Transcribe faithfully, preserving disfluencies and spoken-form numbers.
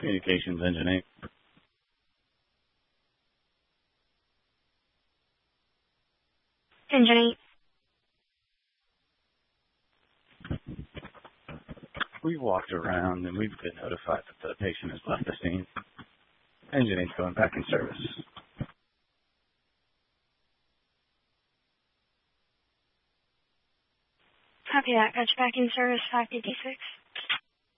Communications Engine eight. Engine eight. We've walked around and we've been notified that the patient has left the scene. Engine eight's going back in service. Copy that. Got you back in service, five fifty-six.